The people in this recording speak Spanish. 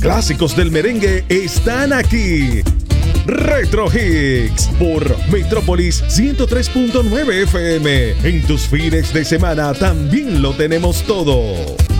clásicos del merengue están aquí. Retro Hits por Metrópolis 103.9 FM. En tus fines de semana también lo tenemos todo.